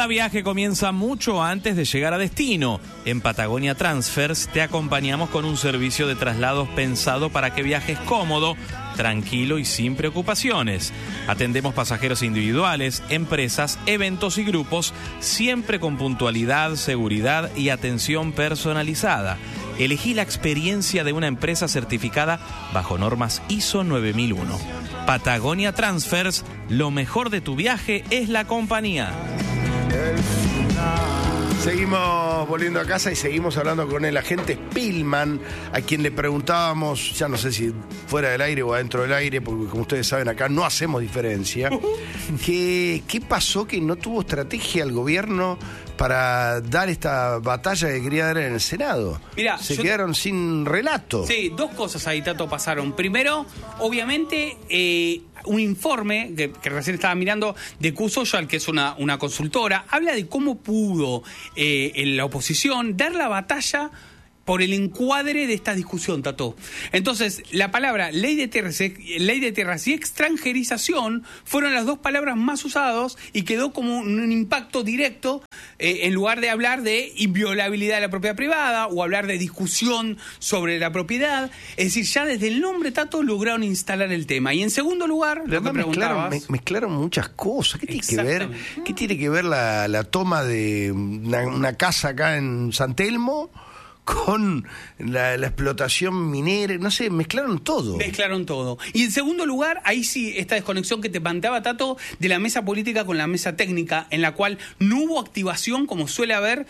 Cada viaje comienza mucho antes de llegar a destino. En Patagonia Transfers te acompañamos con un servicio de traslados pensado para que viajes cómodo, tranquilo y sin preocupaciones. Atendemos pasajeros individuales, empresas, eventos y grupos, siempre con puntualidad, seguridad y atención personalizada. Elegí la experiencia de una empresa certificada bajo normas ISO 9001. Patagonia Transfers, lo mejor de tu viaje es la compañía. Seguimos volviendo a casa y seguimos hablando con el agente Spillman, a quien le preguntábamos, ya no sé si fuera del aire o adentro del aire, porque como ustedes saben acá no hacemos diferencia, ¿qué pasó que no tuvo estrategia el gobierno para dar esta batalla que quería dar en el Senado? Mirá, se quedaron sin relato. Sí, dos cosas ahí, Tato, pasaron. Primero, obviamente, un informe que recién estaba mirando de Q-Social, que es una consultora, habla de cómo pudo en la oposición dar la batalla por el encuadre de esta discusión, Tato. Entonces, la palabra ley de tierras y extranjerización fueron las dos palabras más usadas y quedó como un impacto directo en lugar de hablar de inviolabilidad de la propiedad privada o hablar de discusión sobre la propiedad. Es decir, ya desde el nombre, Tato, lograron instalar el tema. Y en segundo lugar, lo que preguntabas... Mezclaron muchas cosas. ¿Qué tiene que ver la toma de una casa acá en San Telmo con la explotación minera? No sé, mezclaron todo. Y en segundo lugar, ahí sí, esta desconexión que te planteaba, Tato, de la mesa política con la mesa técnica, en la cual no hubo activación, como suele haber,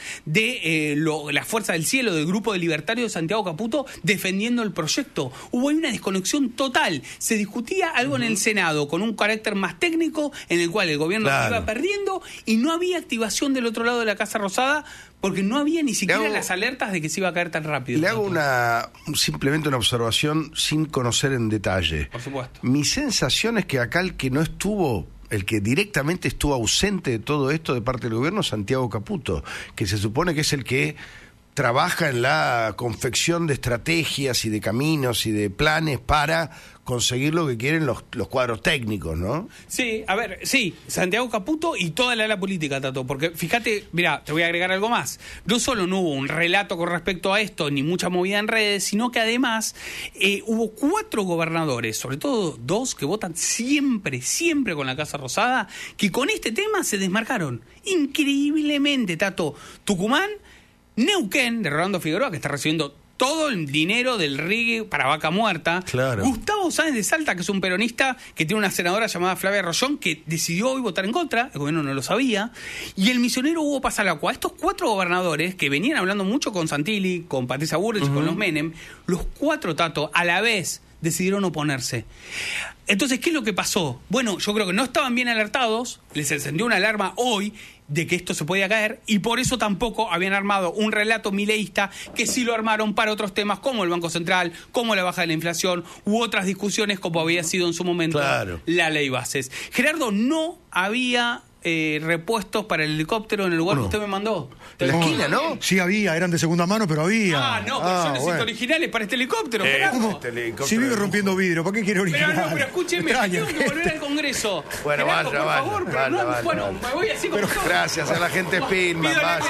de la Fuerza del Cielo, del Grupo de Libertarios de Santiago Caputo, defendiendo el proyecto. Hubo ahí una desconexión total. Se discutía algo en el Senado con un carácter más técnico, en el cual el gobierno iba perdiendo, y no había activación del otro lado de la Casa Rosada, porque no había ni siquiera las alertas de que se iba a caer tan rápido. Le hago simplemente una observación sin conocer en detalle. Por supuesto. Mi sensación es que acá el que no estuvo, el que directamente estuvo ausente de todo esto de parte del gobierno, Santiago Caputo, que se supone que es el que trabaja en la confección de estrategias y de caminos y de planes para conseguir lo que quieren los cuadros técnicos, ¿no? Sí, a ver, sí, Santiago Caputo y toda la ala política, Tato, porque fíjate, mira, te voy a agregar algo más. No solo no hubo un relato con respecto a esto, ni mucha movida en redes, sino que además hubo 4 gobernadores, sobre todo 2 que votan siempre con la Casa Rosada, que con este tema se desmarcaron increíblemente, Tato. Tucumán, Neuquén, de Rolando Figueroa, que está recibiendo todo el dinero del RIGI para Vaca Muerta. Claro. Gustavo Sáenz de Salta, que es un peronista que tiene una senadora llamada Flavia Rollón, que decidió hoy votar en contra, el gobierno no lo sabía. Y el misionero Hugo Pasalacua. Estos 4 gobernadores que venían hablando mucho con Santilli, con Patricia Bullrich, con los Menem, los 4, Tato, a la vez decidieron oponerse. Entonces, ¿qué es lo que pasó? Bueno, yo creo que no estaban bien alertados, les encendió una alarma hoy de que esto se podía caer, y por eso tampoco habían armado un relato mileísta, que sí lo armaron para otros temas como el Banco Central, como la baja de la inflación, u otras discusiones como había sido en su momento la ley bases. Gerardo, no había repuestos para el helicóptero en el lugar que usted me mandó. En la esquina, ¿no? Sí había, eran de segunda mano, pero había. No, pero son necesito originales para este helicóptero, Gerardo. Si vive rompiendo vidrio, ¿para qué quiere original? Pero escúcheme, tengo que volver al Congreso. Bueno, Gerardo, vaya. por favor, me voy así como... Gracias a la gente Spillman, vaya.